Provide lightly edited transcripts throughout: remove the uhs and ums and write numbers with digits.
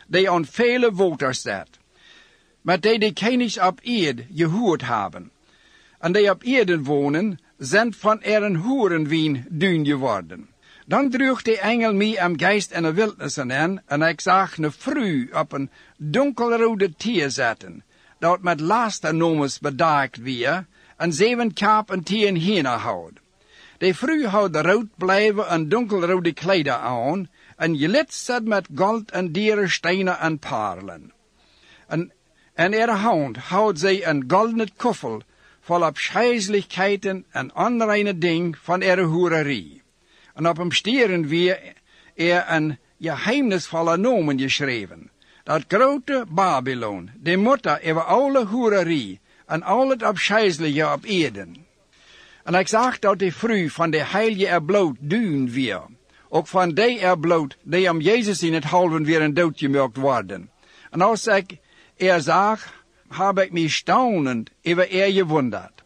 die aan vele waters zet, met die kennis op eerd gehoord hebben, en die op eerden wonen, zijn van een hoerenwien duin geworden. Dan droeg de engel mij am geest in de wildnis aan, en ik zag een vrouw op een donkelrode tier zetten, dat met lasternommers bedaakt weer, en 7 kaap en 10 henen houd. De vrouw had rood blijven en donkelrode kleider aan, en glitzerd met gold en dure stenen en parelen. En in ihre hand houdt zij een goldene koffel, vol op schijselijkheden en onreine ding van ihre hoererie. En op hem stieren weer een geheimnisvolle nomen geschreven. Dat grote Babylon, de moeder over alle hoererie en al het afschijselijke op eerden. En ik zag dat de vrouw van de heilige erbloot duwen weer. Ook van die erbloot die om Jezus in het halven weer een doodgemerkt worden. En als ik zag, heb ik mij staunend over gewonderd.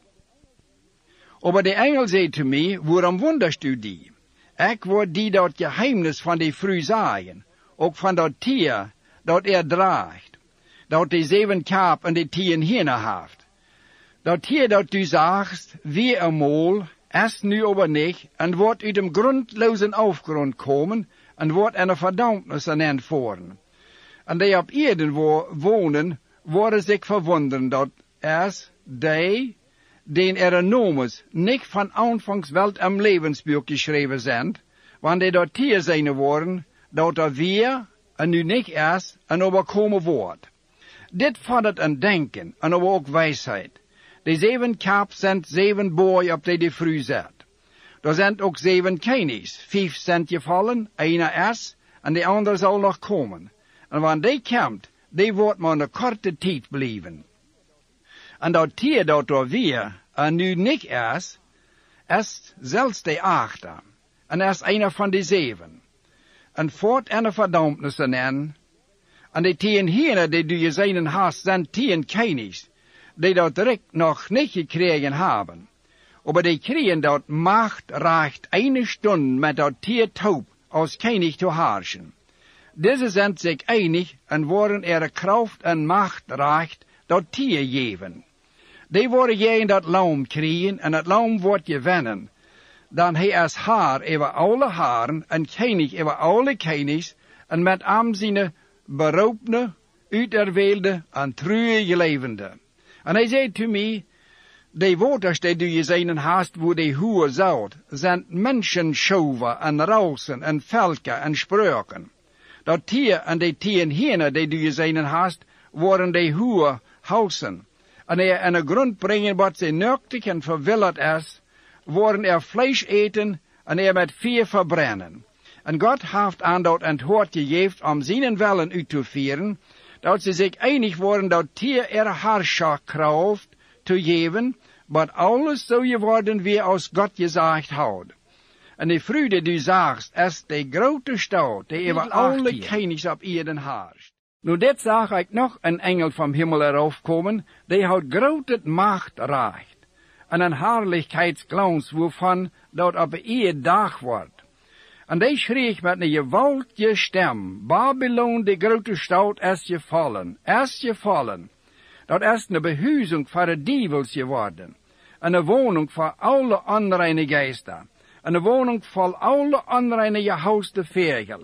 Aber de engel zei te mij, waarom wonderst u die? Ik word die dat geheimnis van die vrouw zagen, ook van dat tier dat draagt, dat de 7 kaap en de 10 henen heeft. Dat tier dat u zagst, wie eenmaal, is nu overnig, en wordt uit dem grondlozen afgrond komen, en wordt een verdampnis aan voeren. En die op eerden wonen, worden zich verwonderen dat es den er nomes niet van aanvangs wel am levensboek geschreven zijn, want die dat tier zijn worden, dat er weer en nu niet is en overkomen wordt. Dit vordert een denken en ook wijsheid. De 7 kaap zijn 7 boy op die de vrouw zet. Er zijn ook 7 kennis, 5 zijn gevallen, 1 is, en de andere zal nog komen. En wanneer die komt, die wordt maar een korte tijd blijven. En dat tier dat er weer en nu niet is zelfs de 8, en is een van de 7. En voort een verdampnis aan. En de 10 heren die je zijn haast zijn 10 kennis, die dat direct nog niet gekregen hebben. Maar die kregen dat macht reicht 1 stund met dat tier taub als koning te herrschen. Deze zijn zich einig en worden er kracht en macht reicht dat tier geven. Die worden je in dat laum krijgen en het laum wordt je wennen. Dan hij is haar over alle haren en koning over alle kennis en met am zijn beroepene, uiterweelde en truige levende. En hij zei te mij, de waters die je zijn haast waar de hoer zout, zijn menschenschoven en rausen en velken en spreuken. Dat tier en de 10 henen die je zijn haast, worden de hoer hausen. En er in de grond brengen wat ze nuktig en verwilderd is, worden er vlees eten en er met vuur verbrennen. En God heeft aan dat antwoord gegeven om zijn willen uit te voeren, dat ze zich einig worden dat tier er herrscherkracht te geven, maar alles zou je worden wie als God gezegd houdt. En de vrouw die du zagst, is de grote stad, die over alle kennis op eerden heerst. Nu dit zag ik nog een engel van hemel erop komen, die houdt grote macht reicht, en een heerlijkheidsglans waarvan dat op een dag wordt. En die schreef met een geweldige stem, Babylon, de grote stad, is gevallen. Dat is een behuizing voor de duivels geworden, en een woning voor alle onreine geesten, en een woning voor alle onreine gehouste vegel.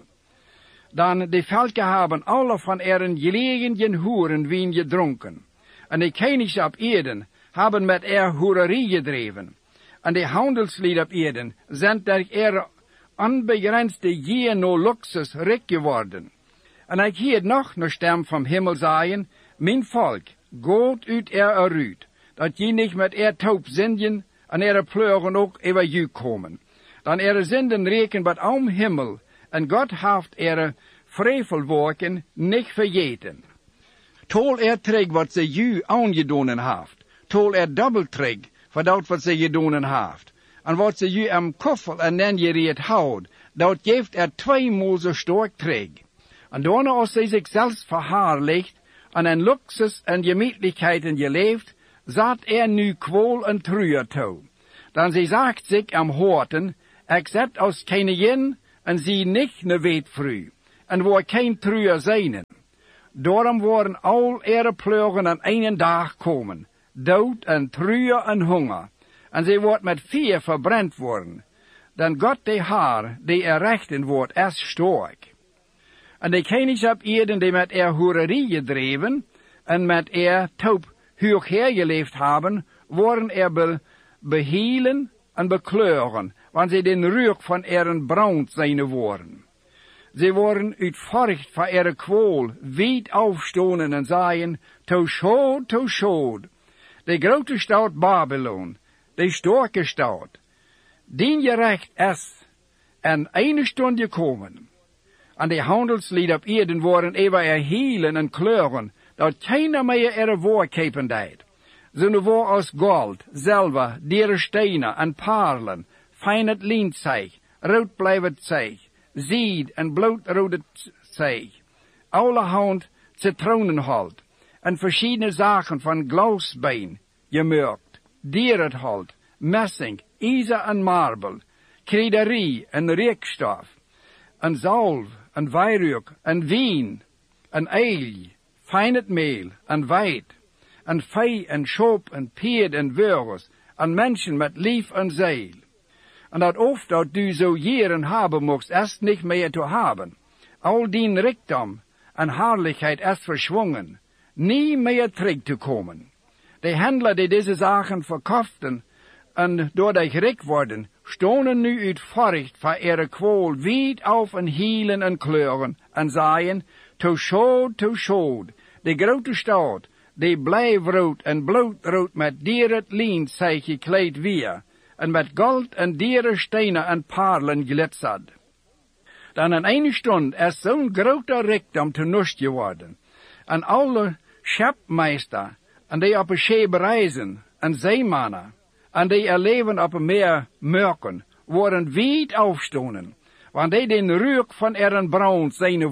Dan de volken hebben alle van eren gelegen hoeren wien gedronken, en de kenigs op eerden hebben met hoererie gedreven, en de handelslieden op eerden zijn der onbegrensde gier no luxus rijk geworden. En ik hield nog een stem van hemel zeggen, mijn volk, gaat uit eruit, dat je niet met taub zindjen en pleuren ook over je komen. Dan zinden reken wat om hemel, en God heeft vrevelwerken niet vergeten. Tol terug wat ze je aangedonen heeft. Tol dubbel terug voor dat wat ze gedonen heeft. En wat ze je am koffel en dan je reed houdt, dat geeft 2 maal zo sterk terug. En daarna als ze zichzelf verhaarligt, en een luxus en gemütlichkeiten geleefd, zat nu kwol en treuer toe. Dan ze zegt zich am horten, ik zet als koningin en zie niet ne weetvrouw, en waar geen treuer zijn. Daarom waren al ihre pleugen aan een dag komen, dood en truie en honger, en zij wordt met vuur verbrand worden. Dan God de haar, die rechten wordt, is sterk. En de konings op aarde die met hoererie gedreven, en met taub hoog hergeleefd hebben, worden behielen en bekleuren, want zij den reuk van brand zijn worden. Zij worden uit furcht voor kwaal wijd aufstonen en zeiden, to schuld, de grote stad Babylon, de sterke stad, dien gerecht is, en eine stond gekomen. En de handelslieden op aarde worden even hielen en kleuren, dat keiner meer woordkepen deed. Ze waren als gold, zilver, dure stenen en parelen, fijn het lint zeeg, rood blijvend zeeg, zied en bloedrode zeeg, allerhand citronenhout, en verschillende zaken van glasbeen, gemerkt, dierenhout, messing, ijzer en marble, krederie en reekstof, en zalf, en wijnreuk, en wien, en eil, fijn het meel, en wijd, en vee, en schop, en peerd, en burgers, en mensen met lief en ziel. En dat oft dat du zo jaren hebben mocht, is niet meer te hebben. Al die rijkdom en heerlijkheid is verschwungen, niet meer terug te komen. De handelaar die deze zaken verkochten, en door de rijk worden, stonden nu uit furcht voor kwaal wijd auf en hielen en kleuren, en zeiden, to schuld, de grote stad, die blijfrood en bloedrood met dierend lint zij gekleed weer, en met goud en dieren stenen en parelen glitzerd. Dan in een stund is zo'n grote rijkdom te nust geworden, en alle schepmeester, en die op een schip reizen, en zeemannen, en die leven op een meer merken, worden wijd aufstonen, want die den reuk van brand zijn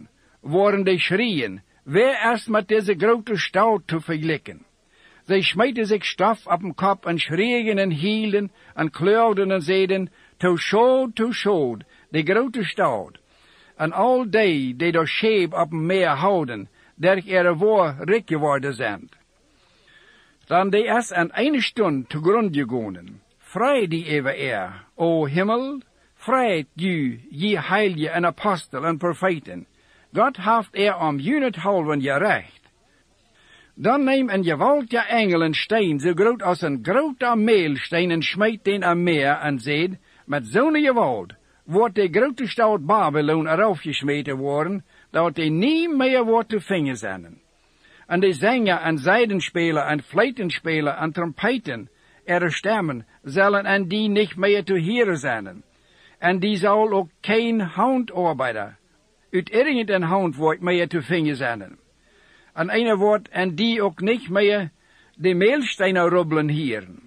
worden die schrien, wer is met deze grote stad te vergelijken? Zij smeten zich stof op den kop en schrien en hielden en kleurden en zeiden, to schuld, de grote stad. En al die dat schip op een meer houden, der woord rijk geworden zijn. Dan die is aan een stund te grond gegaan. Vrij die even o Himmel, vrij je heilige en apostel en profeten. God heeft om junethalven gerecht. Dan neem een gewaltige engel een steen zo groot als een grote meelsteen en smijt den aan meer en zegt, met zo'n geweld wordt de grote stad Babylon erop gesmeten worden, dat hij niet meer wordt te vingen zijn. En de zanger en zijdenspeler en fluitenspeler en trompeten, stemmen, zullen en die niet meer te horen zijn. En die zal ook geen handarbeider uit irgendein handwerk meer te vingen zijn. En een woord, en die ook niet meer de meelstenen rubbelen hieren.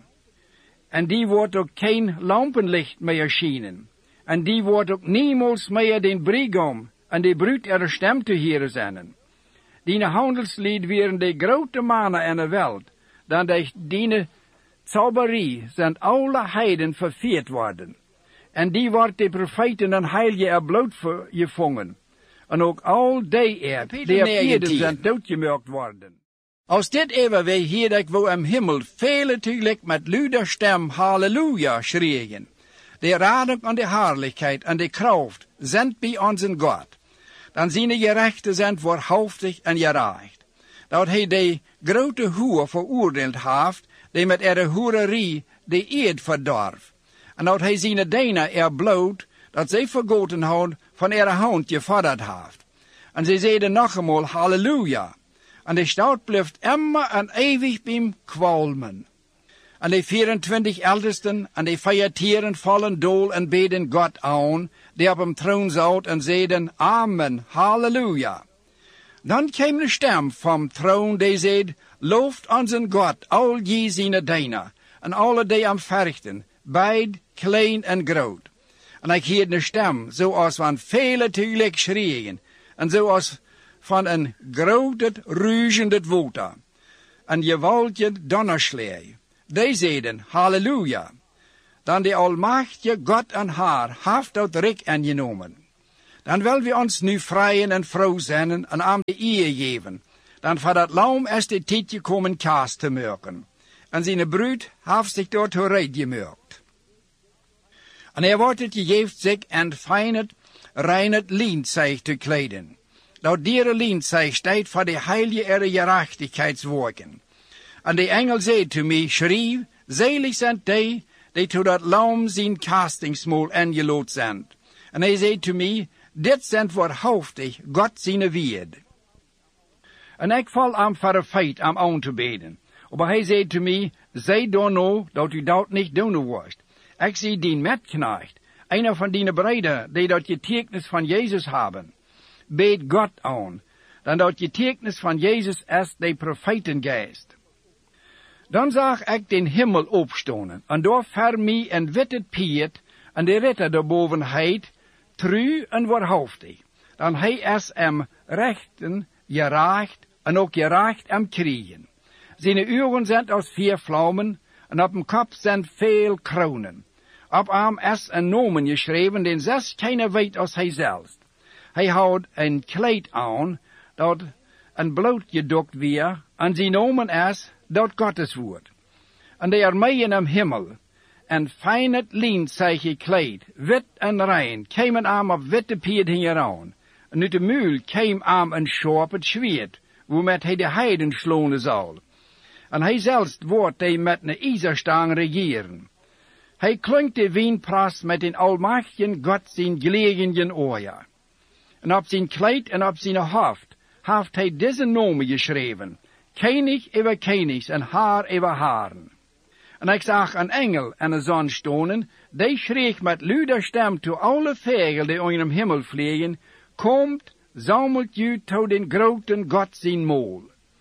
En die wordt ook geen lampenlicht meer schijnen. En die wordt ook niemals meer den brigom en de bruid stem te horen zijn. Die handelslied waren de grote mannen in de wereld, dan die zauberie zijn alle heiden verveerd worden. En die wordt de profeten en heiligen bloot gevangen. En ook al die die op aarde zijn doodgemerkt worden. Als dit even wij hier dat we im Himmel vele tegelijk met luider stem halleluja schreeuwen. De radung en de heerlijkheid en de kracht zijn bij onze God. Dan zijn de gerechten zijn voorhoofdig en gerecht. Dat hij de grote hoer veroordeeld heeft, die met hoererie de eed verdorf. En dat hij zijn denen bloot, dat zij vergoten houden van hand gevorderd heeft. En zij zeiden nog eenmaal halleluja. En de stad blijft immer en eeuwig bij kwalmen. En de 24 ältesten en de feiertieren vallen dool en beden God aan, die op hem troon zat en zeiden amen, halleluja. Dan kwam de stem vom troon die zei, looft onze God, al je zijn dijnen, en alle die am verrichten, beid, klein en groot. En ik hoorde een stem, zoals van vele tegelijk schreeuwen, en zoals van een groot ruischend water, en gewaltige donnerslee. Die zeiden, halleluja. Dan de almachtige God en haar heeft dat rijk aangenomen. Dan wil we ons nu vrijen en vrouw zijn en aan de eer geven. Dan voor dat laum is de tijd gekomen kaas te maken. En zijn bruid heeft zich door toereed gemaakt. En wordt het gegeven zich en fijnet, reinet lienzeig te kleden. Dat diere lienzeig staat voor de heilige ere gerechtigheidswerken. En de engel zei te mij, schreef, zelig zijn die to dat laum zijn castingsmoel ingelood zijn. En hij zei te mij, dit zijn waarhaftig God zijn woord. En ik val aan voor een feit am aan te beden. Maar hij zei te mij, zij dan nou dat u dat niet doen worst. Ik zie die metknecht, einer van die breiden, die dat getuigenis van Jezus hebben. Beet God aan, dan dat getuigenis van Jezus is de profetengeest. Dan zag ik den himmel opstonen, en daar voor mij een witte piet, en de ritter daarboven heet, trouw en waarhaftig. Dan hij is rechten, gerecht, en ook gerecht kriegen. Zijn ogen zijn als 4 vlammen, en op hem kop zijn veel kronen. Op hem is een nomen geschreven, den zelfs keiner weet als hij zelfs. Hij houdt een kleed aan, dat een bloot gedokt weer, en zijn nomen is, dat Gottes woord. En de armeeën am himmel, en fijnet lien zij gekleed, wit en rein, kwamen aan op witte pied hieraan. En uit de muil kwam aan een scherpet zwaard, waarmee hij de heiden slonen zal. En hij zelfs wordt hij met een ijzerstang regeren. Hij klinkt de wijnpras met een almachtigen God zijn gelegen oor. En op zijn kleed en op zijn hoofd heeft hij deze nomen geschreven. Koning over konigs en haar over haren. En ik zag een engel en een zon stonen, die schreef met luider stem toe alle vogels die in hem himmel vliegen, komt, zamelt u tot den groten God zijn mol.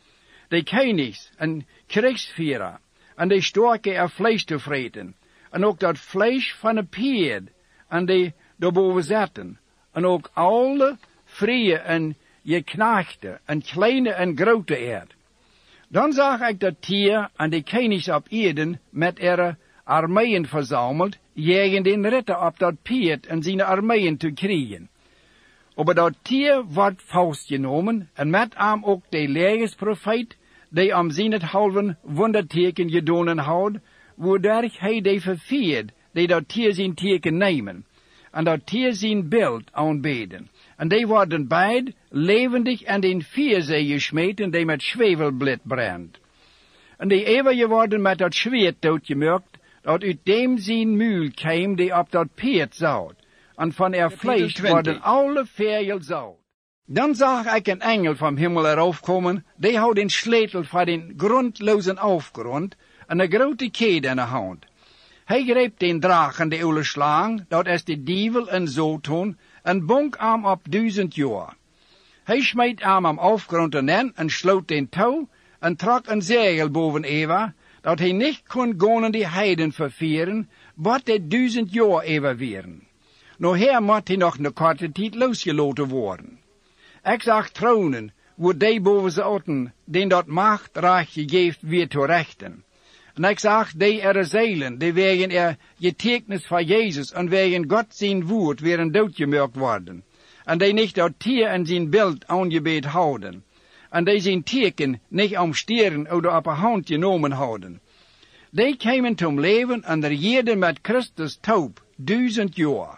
De konigs en krigsvierer, en de storken er vlees te vreten, en ook dat vlees van een paard, en die daarboven zetten, en ook alle vrije en geknechten, en kleine en grote eerd. Dan zag ik dat tier en de konigs op Eden met ihre armeeën verzameld, tegen den ritter op dat paard en zijn armeeën te krijgen. Maar dat tier wordt vastgenomen en met hem ook de legersprofeet, die am zijn het halven wonderteken gedonen houdt, waardoor hij de verveerd, die dat tier zijn teken nemen, en dat tier zijn beeld aanbeden. En die worden beid levendig en in vierzee gesmeten, die met zwevelblit brandt. En die eeuwige worden met dat zwaard doodgemerkt, dat uit dem zijn muil kwam, die op dat paard zout. En van vlees worden alle vegels zout. Dan zag ik een engel van himmel erop komen, die houdt een sleutel van den grondlozen afgrond en een grote kede in de hand. Hij greep den dragen de oude slang, dat is de dievel en Satan, en bonk hem op 1000 jaar. Hij smeet hem am afgrond in en sloot den touw en trok een zegel boven Eva, dat hij niet kon gaan die heiden vervieren, wat de 1000 jaar even wieren. Nou her moet hij nog een korte tijd losgelaten worden. Ik zag tronen, waar die boven zaten, den dat macht recht gegeven weer te rechten. En ik zag die zeilen, die wegen getuigenis van Jezus en wegen God zijn woord weer doodgemerkt worden. En die niet dat tier en zijn beeld aangebeet houden. En die zijn teken niet om stieren of op een hand genomen houden. Die kwamen zum leven en regeerden met Christus taub 1000 jaar.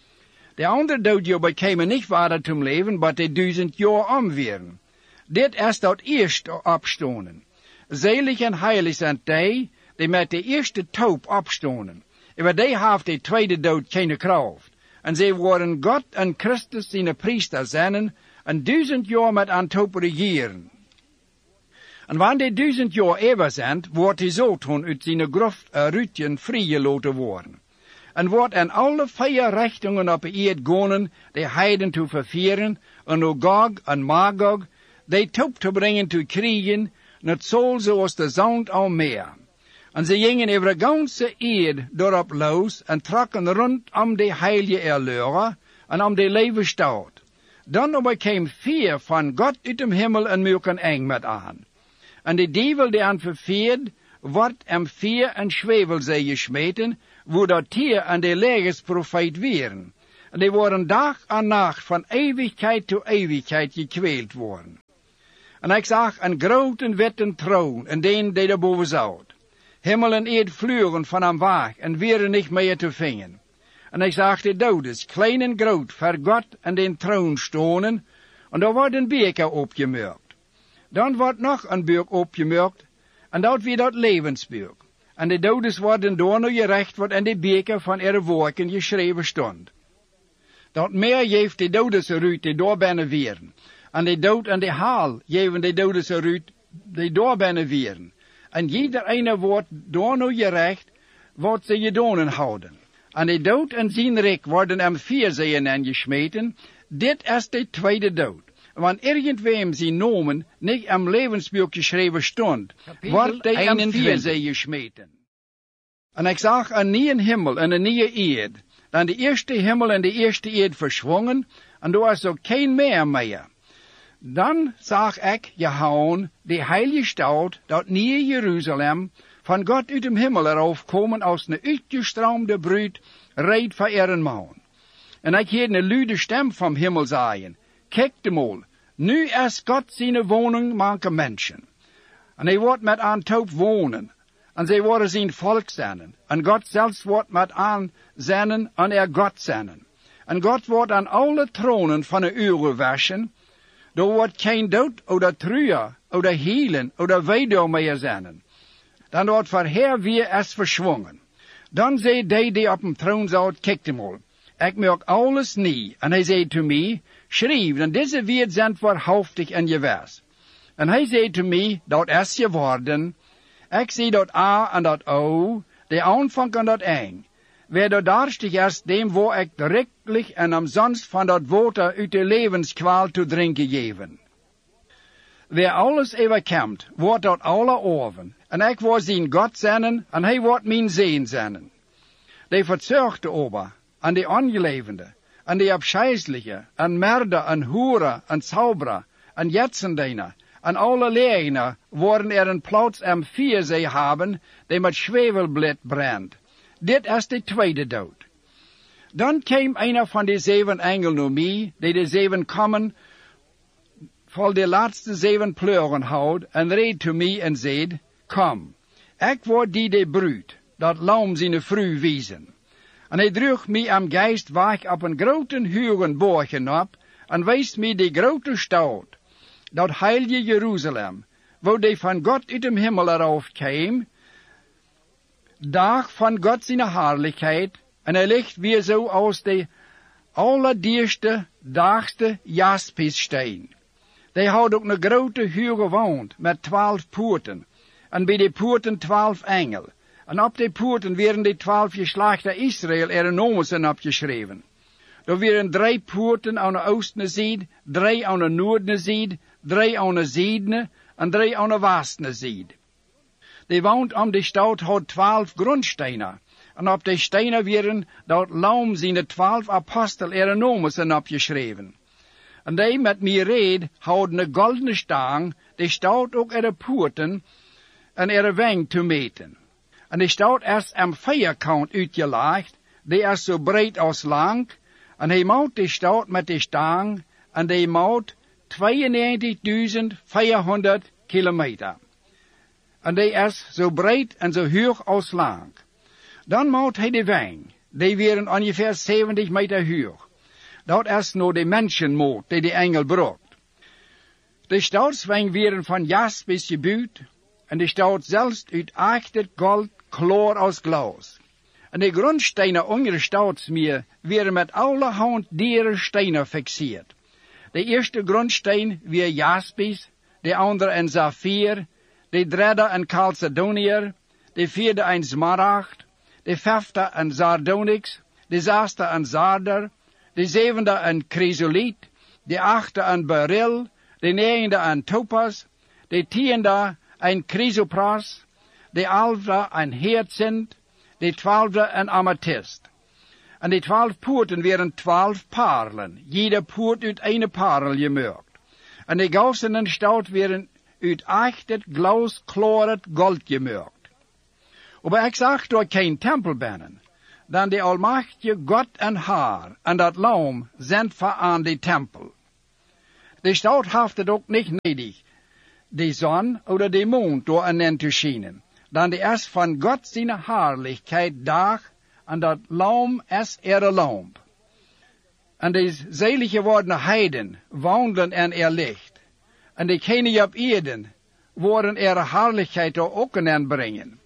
De andere doodjobber kwamen niet verder zum leven, maar die 1000 jaar omweren. Dit is dat eerste opstonen. Zelig en heilig zijn die met de eerste taub opstonen. En die heeft de tweede dood geen kracht. En zij worden God en Christus zijn priester zijn, en 1000 jaar met aan taub regeren. En wanneer die 1000 jaar even zijn, wordt hij Satan uit zijn ruitjen vrijgelaten worden. En wordt in alle 4 richtingen op de eerd gaan, de heiden te vervieren, en Gog en Magog, die taub te brengen te krijgen, net zo zoals de zand al meer. En ze gingen over de ganse eerd daarop los en trokken rondom de heilige erleuren en om de levenstaat. Dan kwam 4 van God uit de hemel en maken eng met aan. En de dievel die aan verveerd, wordt 4 en zwevelzee gesmeten, waar dat tier en de legersprofeet weren. En die worden dag en nacht van eeuwigheid tot eeuwigheid gekweeld worden. En ik zag een grote witte troon en den die daarboven zat. Himmel en aarde vlogen van hem weg en waren niet meer te vinden. En ik zag de dodes, klein en groot, voor God en den troon stonen, en daar wordt een beker opgemerkt. Dan wordt nog een beker opgemerkt, en dat weer dat levensbeker. En de dodes worden door nu gerecht wordt en de beker van ihre werken geschreven stond. Dat meer geeft de dodes eruit die door binnen weren. En de dood en de haal geven de dodes eruit die door binnen weren. En ieder ene wordt door nu gerecht, wat ze gedonen houden. En de dood en zijn rijk worden hem 4 zeeën aangesmeten. Dit is de tweede dood. Want irgendwem zijn nomen niet am levensboek geschreven stond, wordt hij hem 4 zeeën gesmeten. En ik zag een nieuwe hemel en een nieuwe aarde. Dan de eerste hemel en de eerste aarde verschwongen, en er was ook geen meer. Dan zag ik Jehoan, de heilige stad, dat nieuwe Jeruzalem, van God uit de hemel eraf komen als een uitgestroomde bruid, reed voor ihren man. En ik hoorde een luide stem van hemel zeggen, kijk de mol, nu is God zijn woning manke mensen. En hij wordt met aan toop wonen, en zij worden zijn volk zijn. En God zelfs wordt met aan zenden en God zenden. En God wordt aan alle tronen van de uren waschen. Er wordt geen dood, oder truer, oder hielen, oder weduw meer zijn. Dan wordt verheer weer is verschwongen. Dan zei die op een troon zat, kijk mal, ik merk alles niet. En hij zei te mij, schrijf, en deze woorden zijn waarhaftig en gewijs. En hij zei te mij, dat is geworden. Ik zie dat A en dat O, de aanvang en dat eng. Wer dat darstig is, dem waar ik directlich en omsonst van dat water uit de levenskwaal te drinken geven. Wer alles overkomt, wordt dat alle oven. En ik word zijn God zenden, en hij wordt mijn zeen zenden. De verzorgde ober, en de ongelevende, en de abscheisliche, en merder, en hoeren, en zauberer, en jetsendener, en alle leerlingen worden een plaats am 4 zee hebben, die met zwevelblad brandt. Dit is de tweede dood. Dan kwam een van de 7 engelen naar mij, die de 7 komen, vol de laatste 7 pleuren houdt, en reed te mij en zei, kom, ik word die de bruid, dat lam zijn vrouw wezen. En hij droeg mij am geest weg op een grote huren borgen op, en wees mij de grote stad, dat heilige Jeruzalem, wo die van God uit de hemel eraf kwam, dag van God zijn heerlijkheid, en hij ligt weer zo als de allerdierste, dagste jaspissteen. Die houdt ook een grote huge wand met 12 poorten, en bij de poorten 12 engel. En op de poorten werden de 12 geslachten Israël er nomen opgeschreven. Er werden 3 poorten aan de oostenzijde, 3 aan de noordenzijde, 3 aan de zuidene en 3 aan de westenzijde. De wand om de stad had 12 grondstenen. En op de stenen werden dat lam zijn 12 apostel er nomen opgeschreven. En die met mij reed houden een goldene stang, die stad ook er poorten en er weng te meten. En de stad is am vierkant uitgelegd, die is zo breed als lang, en hij maakt de stad met de stang, en die maakt 92.400 kilometer. En die is zo breed en zo hoog als lang. Dan maakt hij de weng, die waren ongeveer 70 meter hoog. Dat is nou de mensenmoot die de engel bracht. De stadsweng waren van jaspis gebouwd, en de stad zelfs uit echte gold, klaar als glas. En de grondstenen onder de stadsmuur waren met allerhand dieren stenen fixeerd. De eerste grondsteen was jaspis, de andere een saffier, de derde een chalcedonier, de vierde een smaragd, de vijfde een sardonyx, de zesde een zarder, de zevende een chrysoliet, de achtste een beryl, de negende een topaz, de tiende een chrysopras, de 11e een hyacinth, de 12e een amethyst. En de 12 poorten waren 12 parelen, jede poort uit een parel gemaakt. En de gassen in de stad waren uit echt glasklaret gold gemaakt. Maar ik zag daar geen tempel binnen. dan de almachtige God en Haar en dat lam zendt aan de tempel. De stad heeft het ook niet nedig, de zon oder de mond door en te schijnen, dan de is van God zijn heerlijkheid dag en dat lam is lamp. En de zelig geworden heiden wandelen in licht, en de koningen op aarde worden heerlijkheid ook in brengen.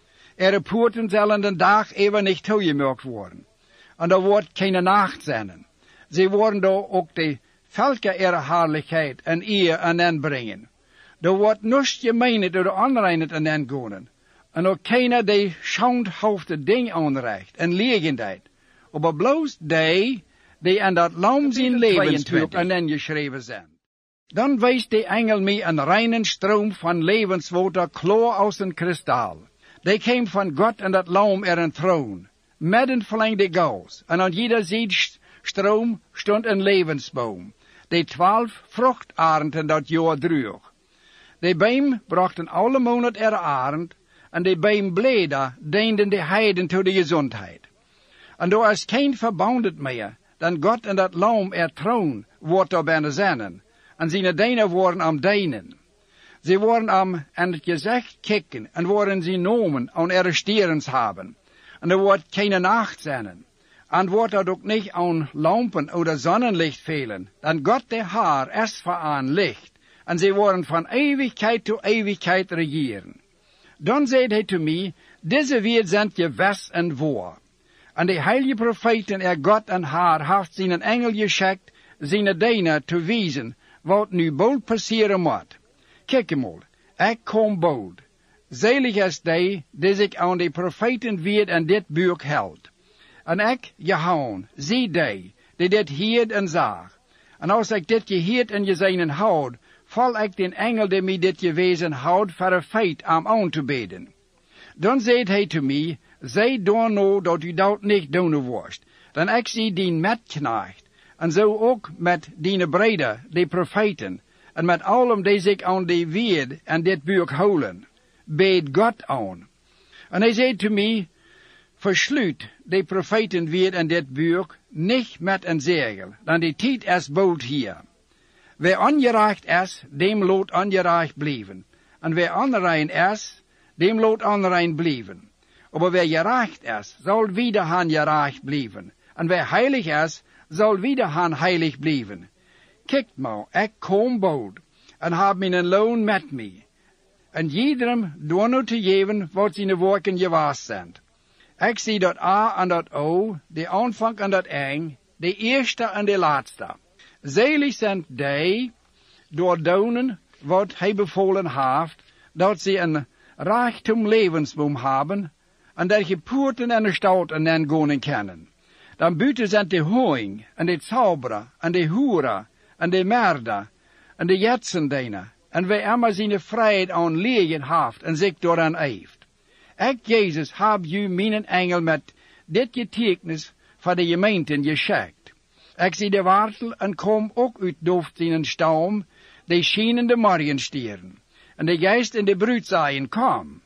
Poorten zullen de dag even niet toegemerkt worden. En er wordt geen nacht zijn. Ze worden daar ook de volken heerlijkheid en eer aan brengen. Er wordt niets gemeenheid door de onreinheid aan gaan. En ook keiner die schaamhoofde ding aanrecht en legendheid. Maar bloos die aan dat lam zijn levensboek aan geschreven zijn. Dan wijst de engel mij een reinen stroom van levenswater klaar als een kristal. Die kwam van God en dat lam een troon, midden verlengde gaus, en aan jeder zijdstroom stond een levensboom, die 12 vruchtarenden dat jaar droeg. De boom brachten alle maanden arend, en de boom bleden dienden de heiden tot de gezondheid. En door is geen verbondet meer, dan God en dat lam troon wordt er bijna zinnen, en zijn dienen worden am dienen. Ze worden aan het gezicht kijken en worden ze nomen aan arresterens hebben. En er wordt geen nacht zijn. En wordt er ook niet aan lampen of zonnenlicht velen. Dan God de Haar is voor aan licht. En ze worden van eeuwigheid tot eeuwigheid regeren. Dan zei hij te mij, deze wereld zijn gewis en waar. En de heilige profeten God en Haar heeft zijn engel geschikt, zijn diener te wijzen, wat nu bold passeren moet. Kijk eenmaal, ik kom bold. Zelig is die zich aan de profeten weer en dit boek houdt. En ik, Johan, zie die dit hield en zag. En als ik dit geheerd en gezien houd, val ik den engel die mij dit gewezen houdt voor een feit aan te beden. Dan zei hij te mij, zij door nou dat u dat niet doen worst. Dan ik zie dien metknecht, en zo ook met die breder, de profeten, en met allen die zich aan die weerd en dit boek houden, beet God aan. En hij zei te mij, versluit de profeten weer en dit boek niet met een zegel, dan die tijd is bood hier. Wie ongerecht is, dem laat ongerecht blijven. En wie onrein is, dem laat onrein blijven. Maar wie gerecht is, zal wieder han gerecht blijven. En wie heilig is, zal wieder han heilig blijven. Kijk maar, ik kom bood, en heb mijn loon met mij. En iedereen door nu te geven, wat zijn werken gewaast zijn. Ik zie dat A en dat O, de aanvang en dat eind, de eerste en de laatste. Zelig zijn die, door doen wat hij bevolen heeft, dat ze een rijkdom levensboom hebben, en dat je poorten en de stad en den gaan kennen. Dan buiten zijn de hoing, en de zauberen, en de hoeren, en de merden, en de jetsendijnen, en wij allemaal zijn vrijheid aan leren heeft en zich daaraan heeft. Ik, Jezus, heb u mijn engel met dit getekens voor de gemeenten geschikt. Ik zie de wortel en kom ook uit doft in een stam, de schienende morgenstieren. En de geest en de bruid zeiden, kom.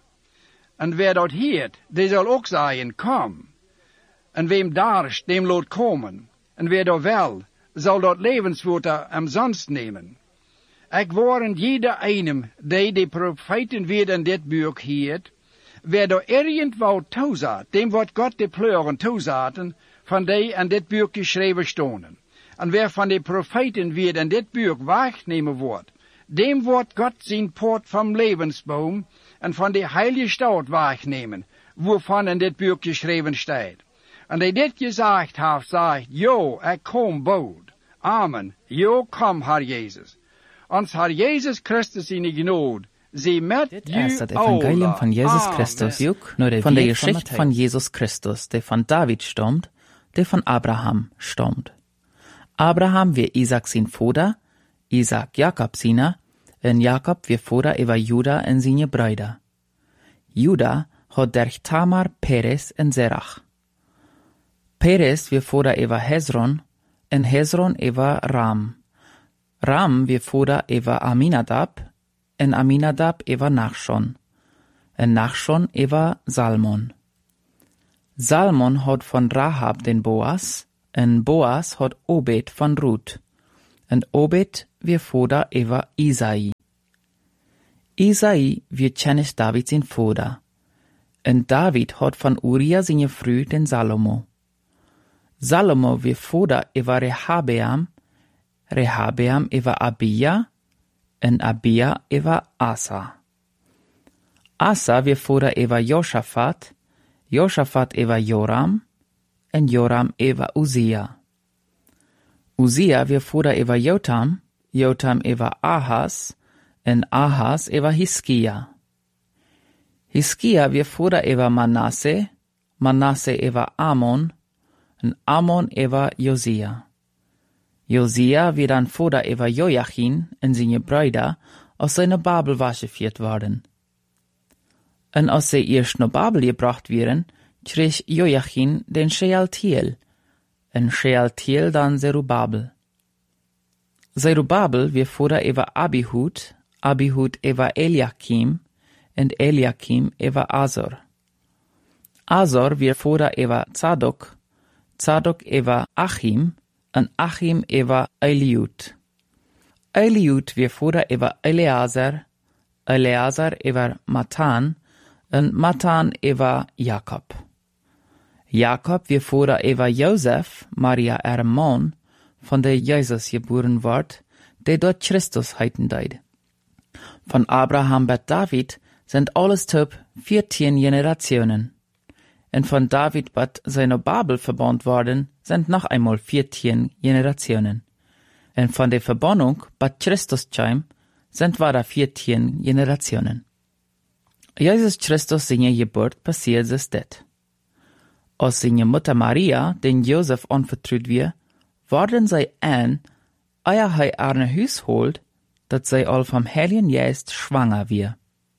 En wie dat heert, die zal ook zeiden, kom. En wem darst, dem laat komen. En wie dat wel, zal dat levenswater umsonst nemen. Ik waren jeder einem, die de profeten weer in dit boek heert, wie daar irgendwo toezat, dem wordt God de pleuren toezaten, van die in dit boek geschreven stonden. En wie van de profeten weer in dit boek wegnemen wordt, dem wordt God zijn poort van levensboom en van de heilige stad wegnemen, waarvan in dit boek geschreven staat. En die dit gezegd heeft, zegt, jo, ik kom bood. Amen. Jo, kom, Herr Jezus. Ons Herr Jezus Christus in de genade. Dit is het evangelium van Jezus Christus, van de geschichte van Jezus Christus, die van David stammt, die van Abraham stammt. Abraham weer Isaac zijn vader, Isaac Jacob zijn, en Jacob weer vader over Juda en zijn bruiden. Juda had der Tamar, Perez en Zerach. Perez weer vader over Hezron, en Hezron over Ram. Ram weer vader over Aminadab, en Aminadab over Nachshon, en Nachshon over Salmon. Salmon hat von Rahab den Boas, en Boas hat Obed von Ruth, en Obed wir Vater über Isai. Isai wir Kennesch David sin Vater, en David hat von Uria seine Früh den Salomo. Salomo wir Vater über Rehabeam über Abia, en Abia über Asa. Asa wir Vater über Josaphat über Joram, en Joram über Uzia. Uzia wir Vater über Jotam über Ahas, en Ahas über Hiskia. Hiskia wir Vater über Manasse über Amon, en Amon über Josia. Josia wir dann Vater über Joachim en seine Brüder aus seiner Babel wasgeführt worden. En als sie erst nach Babel gebracht werden, krieg Joachim den Shealtiel, en Shealtiel dann Zerubabel. Zerubabel wir Vater über Abihud über Eliakim, und Eliakim über Azor. Azor wir Vater über Zadok über Achim, und Achim über Eliud. Eliud wir Vater über Eleazar über Matan, und Matan über Jakob. Jakob wir Vater über Josef, Maria Mann, von der Jesus geboren ward, der dort Christus heiten deid. Von Abraham bis David sind alles top 14 Generationen. Und von David bis seiner Babel verbannt worden, sind noch einmal 14 Generationen. Und von der Verbannung bis Christus kam, sind weiter 14 Generationen. Jesus Christus seine Geburt passiert es det. Als seine Mutter Maria, den Josef anvertraut wir, worden sei eier hei arne Hus holt, dat sei all vom Heiligen Geist schwanger wir.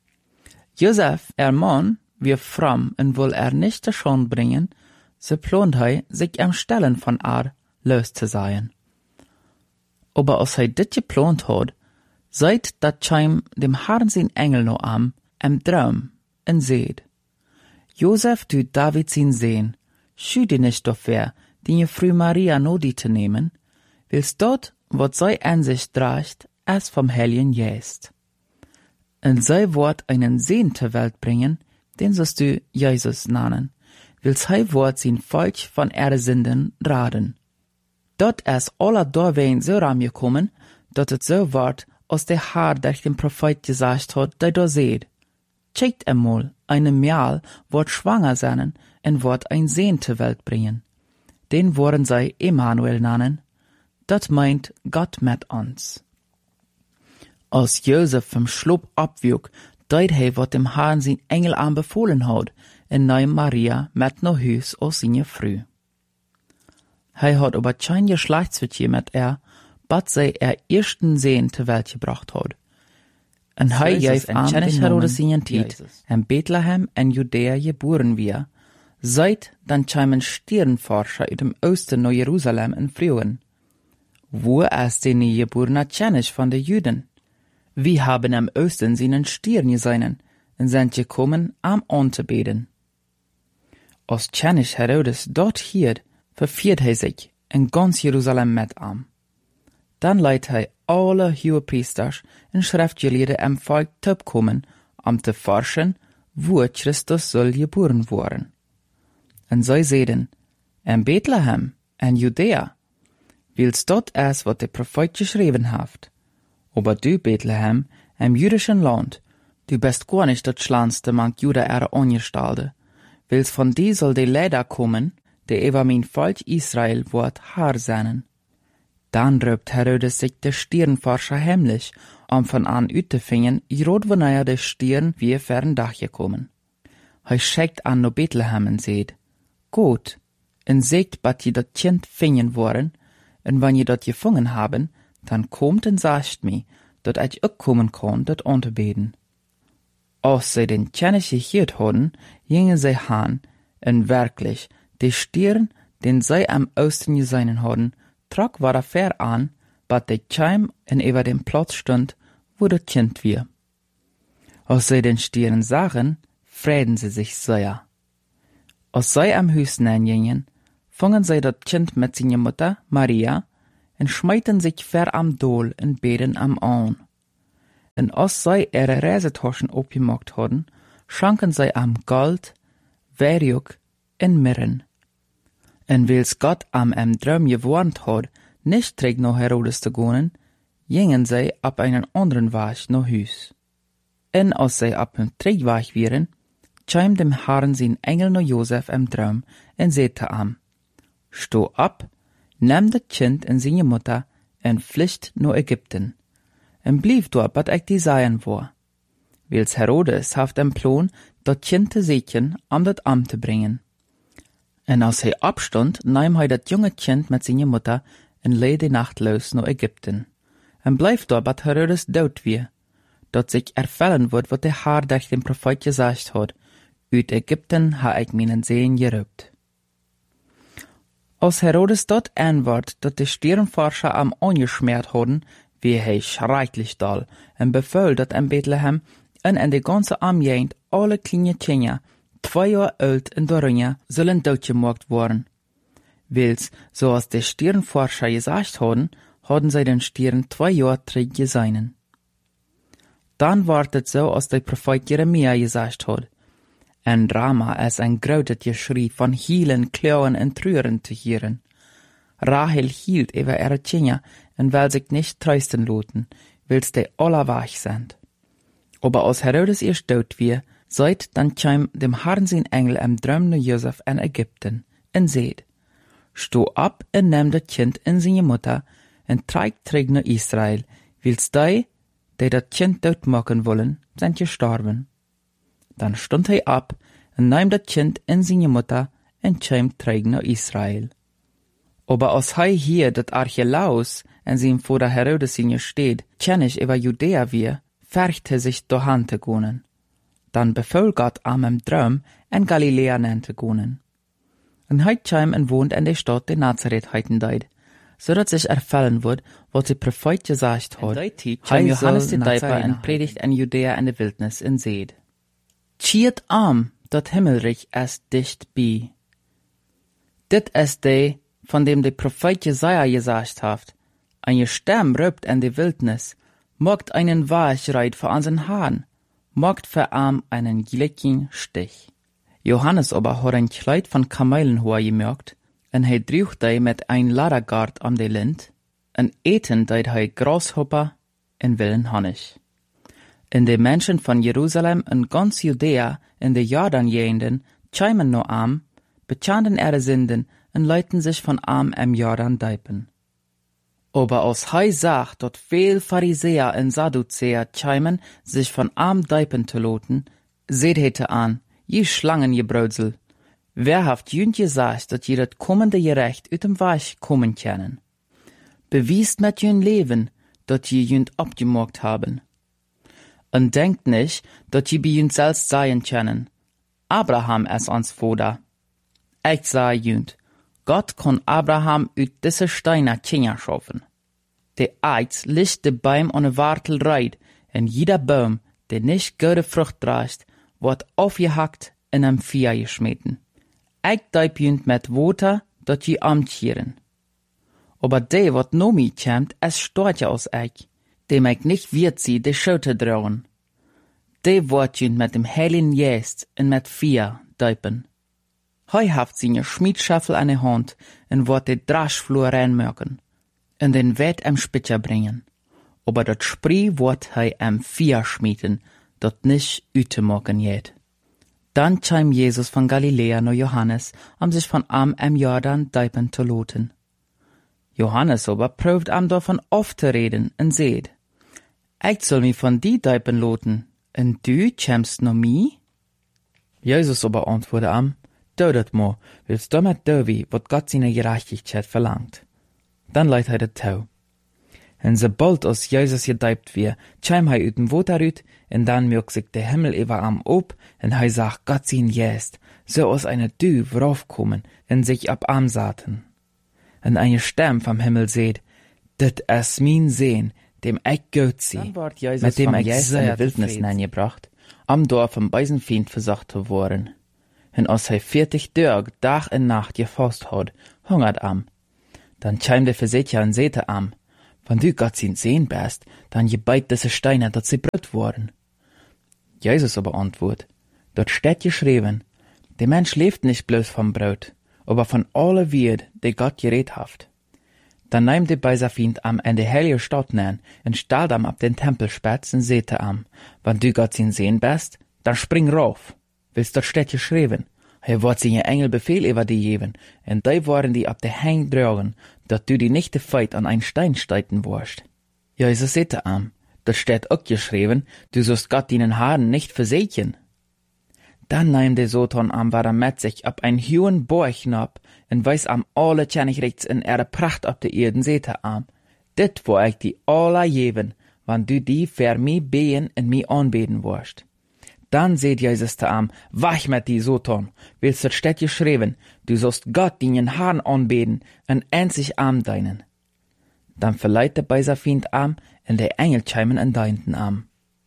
Josef, Mann, wir fromm und will nicht schon bringen, so plant hei, sich am Stellen von los zu sein. Aber als hei dit geplant hat, seit dat scheim dem Herrn sein Engel no am Traum, en seht. Josef tut David sin sehen, schüde nicht dafür, die Frau Maria nodi zu nehmen, willst dort, wat sei an sich dracht, es vom Heiligen Geist. Und sei Wort einen Sehn zur Welt bringen, den sollst du Jesus nennen, willst sei Wort sin Volk von Sünden raden. Dort es aller Dorwein so rangekommen, dort es so ward, als der Herr durch den Prophet gesagt hat, der da seht. Checkt einmal, eine Mial wird schwanger sein und wird ein Sehn zur Welt bringen. Den wollen sie Emmanuel nennen. Das meint Gott mit uns. Als Josef vom Schlupf abwog, deut he, wat dem Herrn sein Engel anbefohlen hat, und nahm Maria mit nach Hus aus seiner Früh. He hat aber kein Geschlechtsverkehr mit bat sei ersten Sehn zur Welt gebracht hat. Und he gef an den Herodes seinen Tiet, in Bethlehem in Judäa geboren wir, seit dann kämen Sternforscher aus dem Osten nach Jerusalem in Frühen. Wo ist der niegeborene König von den Juden? Wir haben am Osten seinen Stern gesehen und sind gekommen, anzubeten. Als König Herodes dort hielt, verfiert sich in ganz Jerusalem mit am. Dann leiht alle Hohepriester und Schriftgelehrte am Volk kommen, zu forschen, wo Christus soll geboren worden. Und sie sehen, in Bethlehem, in Judäa, willst dort es, was der Prophet geschrieben hat. Aber du, Bethlehem, im jüdischen Land, du bist gar nicht das schlanste mang Juda angestaltet, willst von dir soll der Leder kommen, der über mein Volk Israel wird Herr sein. Dann röbt Herodes sich der Stirnforscher heimlich, von an Utefingen, rot wanneer der Stirn wie fern Dach gekommen. Schickt an no Bethlehem und seht, gut, und seht, bat je dat Kind fingen worden, und wenn je dat gefangen haben, dann kommt und sagt mir, dat ich auch kommen kann, dat anzubeten. Als sie den König gehiert hadden, gingen sie han, und wirklich, der Stirn, den sie am Osten gesehen hadden, trug war fair an, bat der Keim und über dem Platz stund, wo das Kind wir. Als sie den Stirn sahen, freuten sie sich sehr. Als zij am Huis gingen, vangen zij dat kind met zijn moeder, Maria, en schmijten zich ver am Dool en beden am aan. En als zij ihre Reisetaschen opgemaakt hadden, schanken zij am Gold, wierook en mirren. En wils Gott am Droom gewarnt had, nicht terug naar Herodes te gaan, gingen zij op einen anderen Weg naar huis. En als zij op hun terugweg waren, kwam dem Herrn zijn Engel naar Josef im Droom en zei te hem, Sto op, neem dat kind en zijn moeder en vlucht naar Egypten. En blijf daar wat ik die zeggen wou. Wils Herodes heeft een plan dat kind te zetten om dat am te brengen. En als hij opstond, nam hij dat jonge kind met zijn moeder en leed de nacht los naar Egypten. En blijf daar wat Herodes dood weer, dat zich ervullen wordt wat de Heer durch den Prophet gezegd had, uit Egypten ha ik mijn zeen geroept. Als Herodes dat antwoord dat de stierenforscher am ongesmeerd hadden, wie hij schrecklich dal en bevel dat in Bethlehem en in de ganze omgegend alle kleine kinderen, 2 jaar oud en daaronder, zullen doodgemaakt worden. Wils, zoals de stierenforscher gezegd hadden zij den stieren 2 jaar terug gezien. Dan wordt het zo als de profeet Jeremia gezegd had. En Rama is een groot geschrei van hielen, klauwen en treuren te horen. Rahel hield over ihre Kinder en wil sich nicht trösten lassen, wils die alle weg sind. Aber als Herodes erst dood wie, seid dann kwam dem Herrn sein Engel im Droom naar Josef in Egypten en zeid, Sto op en neem dat kind en zijn moeder en trek terug naar Israël, wils die dat kind doodmaken wollen, zijn gestorben. Dan stond hij op en nam dat kind en zijn moeder en kwam terug naar Israël. Aber als hij hier dat Archelaus en zijn vader Herodes in je steed, kennis over Judea weer, vergt hij zich doorheen te gaan. Dan bevel Gott am im Droom en Galilea nen te gaan. En hij kwam en woont in de stad die Nazareth heiten deed, zodat zich erfüllen wordt wat de Prophet gezegd had. Hij Johannes de Döper en predigt in Judea in de wildnis en zeid, Chiert am, dat Himmelreich is dichtbij. Dit is de, von dem de Prophet Jesaja gesagt hat, eine Stem rübt in die Wildnis, mogt einen Weg für unseren Herrn, mogt für am einen gleichen Stich. Johannes aber hat ein Kleid von Kamelenhoher gemerkt, en hij droeg die met ein Ladergard am de Lind, en eten deed hij Grashopper en willen Honig. En de Menschen von Jerusalem en ganz Judea in de Jordan-Gegenden kwamen nur am, bekannten ihre Sünden en leiten sich von am im Jordan deipen. Aber als hij zag dat veel Pharisäer en Sadduzäer kwamen, sich von am deipen te loten, seht hete an, je Schlangengebrödsel, wer haft jünd gesagt, dat je dat kommende Gerecht uit dem Weg kommen können? Bewiest met jün Leben, dat je jünd abgemogt haben. Und denkt nicht, dat je bij jünd selbst sein können. Abraham is ons Vater. Ich sage jünd, Gott kann Abraham uit diese Steine Kinder schaffen. De Eiz licht de Baum an de Wartel reit, en jeder Baum, der nicht gute Frucht trägt, wird aufgehackt en am Feuer geschmeten. Ich deib jünd met Water, dat je amtieren. Aber de, wat no mi kämt, es stort ja aus ich, dem ich nicht wird sie de Schulter drohen. De wird jünd met dem Heiligen Geist en met Feuer deipen. Hij haft seine Schmiedschaffel an de Hand en wordt de Draschflur reinmerken en den Wet am Spitzer bringen. Aber dat Spree wordt hij am Feuer schmieden, dat nicht ütemocken jet. Dann kam Jesus von Galiläa nach Johannes, sich von am im Jordan deipen zu loten. Johannes aber prüft am davon oft zu reden und seht, ich soll mich von die deipen loten, und du kämst noch mi? Jesus aber antwortet am, du dat mo, willst du mit dovi, wat Gott seine Gerechtigkeit verlangt. Dann leidt hij de touw. En sobald als Jesus gedeipt weer, kwam hij uit dem Water uit, en dan merkt sich der Himmel über am op, en hij zag Gott sein Geist, so aus einer Duw raufkommen, en sich ab am saten. En eine Stimme vom Himmel seht, dit is mein Sehn, dem ich gut zie, mit dem ich sehr Wildnis hineingebracht, am Dorf vom Beisenfeind versucht zu worden. En als hij 40 Tage, dag en nacht gefast had, hungert am. Dan chimt de Versetja en zete am, wenn du Gott sin sehen bist, dann gebeit diese Steine, dat sie Brot worden. Jesus aber antwort, dort steht geschrieben, der Mensch lebt nicht bloß vom Brot, aber von alle Wied, die Gott geredet haft. Dann nahm de Beisafind am in de heilige Stadt nähen, en stellt am ab den Tempelspitz en sete am, wenn du Gott sin sehen bist, dann spring rauf. Willst dort steht geschrieben, hij wordt zijn Engel Befehl über die geben, en die worden die ab de Hang dragen, dat du die nicht de Feit an ein Stein steiten wirst. Jesus sete am, dort steht auch geschrieben, du sollst Gott deinen Haaren nicht versehen. Dann nahm der Soton am, war mit sich ab ein hohen Borg nab, en weis am alle tjennig rechts in ihre Pracht ab der Erden sete am. Dit wo ich die alle geben, wann du die für mi behen en mi anbeten wirst. Dann seht Jesus da am, wach mit die Soton, willst dort steht geschrieben, du sollst Gott deinen Haaren anbeten, en einzig Arm deinen. Dann verleiht der Beisafind am, en der Engel chimen en deinten am.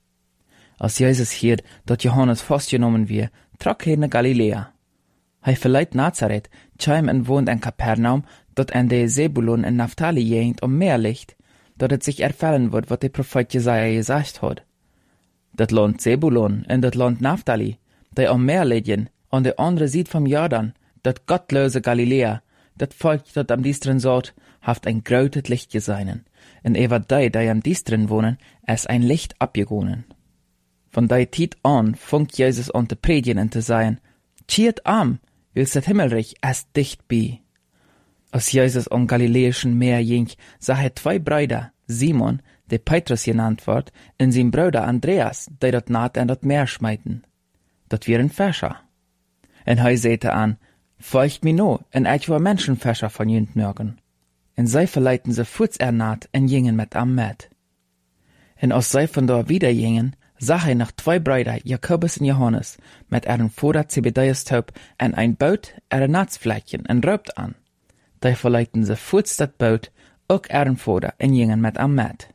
Als Jesus hiert, dat Johannes festgenommen wie, trok hij naar Galilea. Hij verleiht Nazareth, chim en wohnt in Kapernaum, dat en de Zebulon en Naphtali gegend meer ligt, dat het zich erfüllen wird, wat de Prophet Jesaja gesagt hat. Dat Land Zebulon en dat Land Naphtali, die am Meer liggen, an de andere Seite vom Jordan, dat gottlose Galilea, dat Volk, dat am diesteren Sort, haft ein grautet Licht geseinen, en ewer die am diesteren wohnen, es ein Licht abgegonen. Von der Zeit an funkt Jesus an te predigen en te sagen, Chiert am, willst das Himmelreich es dicht bi. Als Jesus an Galiläischen Meer ging, sah er 2 Brüder, Simon, der Petrus genannt wird, und sein Bruder Andreas, die dort naht in dat Meer schmeiten. Dat wären Fischer. En hij sagte an, folgt mir no, en ich war Menschenfischer von jünd mögen. En zij verleiten se Futs ernaht en gingen mit am Met. En als zij von dort wieder gingen, sah er nach 2 Brüder, Jakobus und Johannes, mit ihrem Vater Zebedeus taub, en ein Boot, ihre Natzflächen, en röpt an. Die verleiten se Futs dat Boot, auch ihren Vater, en gingen mit am Met.